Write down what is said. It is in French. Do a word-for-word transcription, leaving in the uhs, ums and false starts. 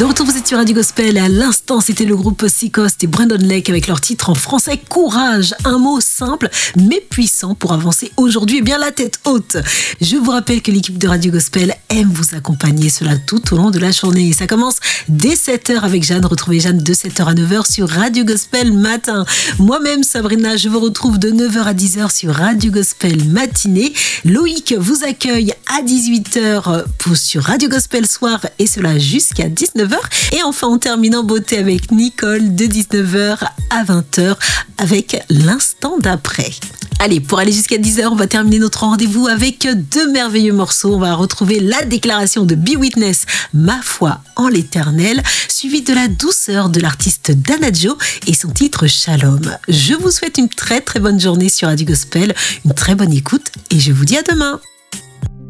De retour, vous êtes sur Radio Gospel et à l'instant, c'était le groupe Seacoast et Brandon Lake avec leur titre en français Courage. Un mot simple mais puissant pour avancer aujourd'hui et bien la tête haute. Je vous rappelle que l'équipe de Radio Gospel aime vous accompagner, cela tout au long de la journée. Et ça commence dès sept heures avec Jeanne. Retrouvez Jeanne de sept heures à neuf heures sur Radio Gospel Matin. Moi-même, Sabrina, je vous retrouve de neuf heures à dix heures sur Radio Gospel Matinée. Loïc vous accueille à dix-huit heures pour, sur Radio Gospel Soir et cela jusqu'à dix-neuf heures. Et enfin, on termine en beauté avec Nicole de dix-neuf heures à vingt heures avec l'instant d'après. Allez, pour aller jusqu'à dix heures, on va terminer notre rendez-vous avec deux merveilleux morceaux. On va retrouver la déclaration de Be Witness, Ma foi en l'éternel, suivie de la douceur de l'artiste Dana Joe et son titre Shalom. Je vous souhaite une très très bonne journée sur Radio Gospel, une très bonne écoute et je vous dis à demain.